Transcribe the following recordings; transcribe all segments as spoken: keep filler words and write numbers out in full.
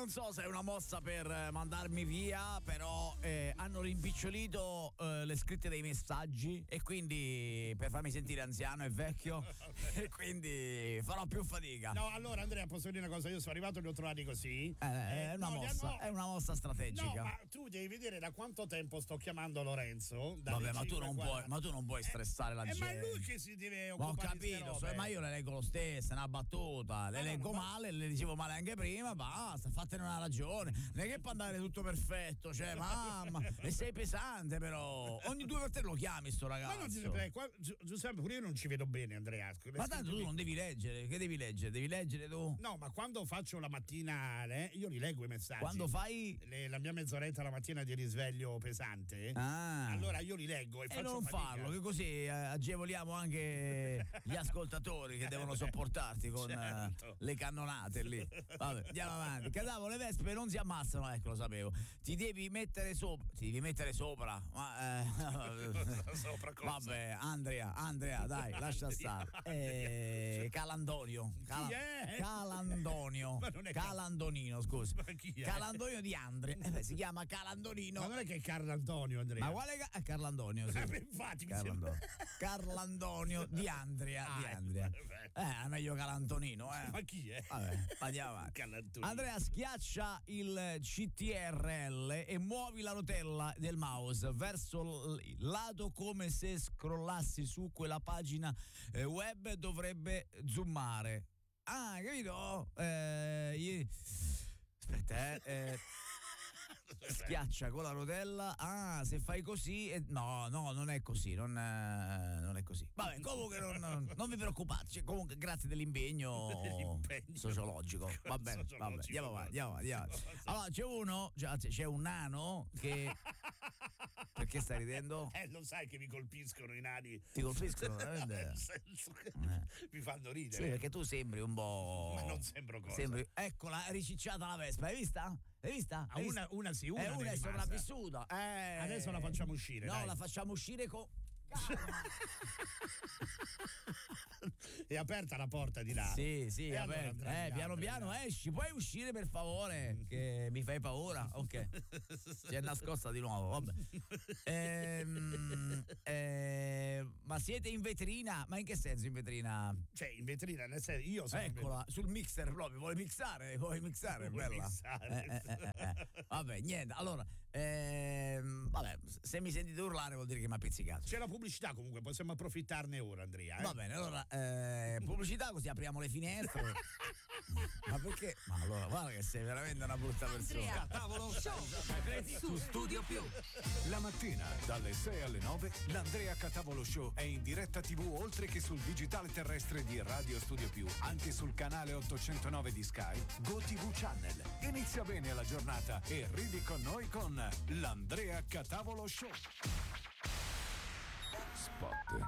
non so se è una mossa per eh, mandarmi via, però eh, hanno rimpicciolito eh, le scritte dei messaggi e quindi per farmi sentire anziano e vecchio e quindi farò più fatica. No, allora Andrea, posso dire una cosa, io sono arrivato e li ho trovati così. Eh, è una no, mossa, no, è una mossa strategica. No, ma tu devi vedere da quanto tempo sto chiamando Lorenzo. Vabbè, ma tu non puoi, ma tu non puoi stressare la eh, gente. Ma è lui che si deve Ma ho occupare di capito, ste robe. ma io le leggo lo stesso, è una battuta, le no, leggo no, male, le dicevo male anche prima, basta, fatene una ragione. Non è che può andare tutto perfetto, cioè, mamma, e sei pesante però. Ogni due per tre lo chiami sto ragazzo. Ma non ti eh, qua, Gi- Giuseppe, pure io non ci vedo bene, Andrea. Ma tanto tu non devi leggere, che devi leggere? Devi leggere tu? No, ma quando faccio la mattina, eh, io li leggo i messaggi. Quando fai Le, la mia mezz'oretta la mattina di risveglio pesante, ah. allora io li leggo e, e faccio non fatica. farlo, che così eh, agevoliamo anche gli ascoltatori che devono sopportarti con certo. uh, le cannonate lì. Vabbè, andiamo avanti. Cadavo, le vespe non si ammazzano, ecco, lo sapevo. Ti devi mettere sopra, ti devi mettere sopra. Ma eh, sopra cosa? vabbè, Andrea, Andrea, dai, lascia stare. Eh, Calandonio, Cal- chi è? Calandonio, Ma non è Calandonino, scusa. Ma chi è? Calandonio di Andrea. Eh beh, si chiama Calandonino. Ma non è che è Carlo Antonio, Andrea? Ma quale ca- eh, Carlandonio? Sì. Eh, infatti mi Carlandonio. sembra- Carlandonio di Andrea, Ah, di Andrea. vabbè. Eh, è meglio Calantonino, eh. Ma chi è? Vabbè, andiamo avanti. Calantonino. Andrea, schiaccia il C T R L e muovi la rotella del mouse verso il lato come se scrollassi su quella pagina eh, web, dovrebbe zoomare. Ah, capito? Eh, io- Aspetta, eh. eh. Schiaccia con la rotella. Ah, se fai così eh, no, no, non è così, non, eh, non è così. Vabbè, comunque non, non, non vi preoccupate, cioè, comunque grazie dell'impegno, Dell'impegno. sociologico. Va bene, Sociologico. vabbè, andiamo avanti, andiamo avanti, andiamo avanti. Allora, c'è uno, cioè, c'è un nano che perché stai ridendo? Eh, lo sai che mi colpiscono i nani. Ti colpiscono, veramente? Nel senso che Eh. mi fanno Sì, ridere. perché tu sembri un po'. Ma non sembro cosa. Sembri... Ecco la ricicciata la Vespa, hai vista? Hai vista? Ah, Hai una, vista? una sì, una Eh, ne una è rimasta. sopravvissuta. Eh. Adesso la facciamo uscire, No, dai. la facciamo uscire con. È aperta la porta di là. Sì, sì, E è allora aperta. andrà Eh, di là, piano andrà piano di là. esci, puoi uscire per favore? Che mi fai paura? Ok. Si è nascosta di nuovo, vabbè. Ehm, eh, ma siete in vetrina? Ma in che senso in vetrina? Cioè, in vetrina, nel senso, io sono. Eccola, sul mixer proprio, vuoi mixare? Vuoi mixare? Vuoi Bella. mixare. Eh, eh, eh, eh. Vabbè, niente, allora, ehm, vabbè, se mi sentite urlare vuol dire che mi ha pizzicato. C'è la pubblicità comunque, possiamo approfittarne ora, Andrea. Eh? Va bene, allora, eh, pubblicità così apriamo le finestre. Ma perché? Ma allora, guarda che sei veramente una brutta persona. Andrea Tavolo Show su Studio Più. La mattina dalle sei alle nove l'Andrea Catavolo Show è in diretta tivù oltre che sul digitale terrestre di Radio Studio Più, anche sul canale ottocentonove di Sky, GoTV Channel. Inizia bene la giornata e ridi con noi con l'Andrea Catavolo Show. Spot.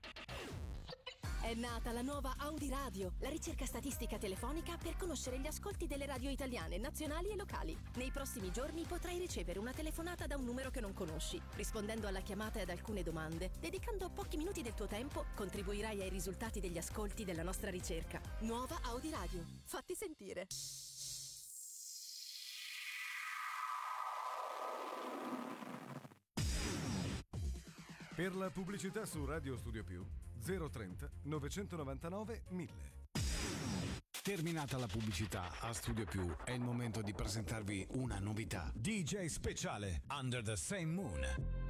È nata la nuova Audi Radio, la ricerca statistica telefonica per conoscere gli ascolti delle radio italiane, nazionali e locali. Nei prossimi giorni potrai ricevere una telefonata da un numero che non conosci. Rispondendo alla chiamata e ad alcune domande, dedicando pochi minuti del tuo tempo, contribuirai ai risultati degli ascolti della nostra ricerca. Nuova Audi Radio. Fatti sentire. Per la pubblicità su Radio Studio Più zero trenta novecentonovantanove mille. Terminata la pubblicità a Studio Più, è il momento di presentarvi una novità. D J speciale Under the Same Moon.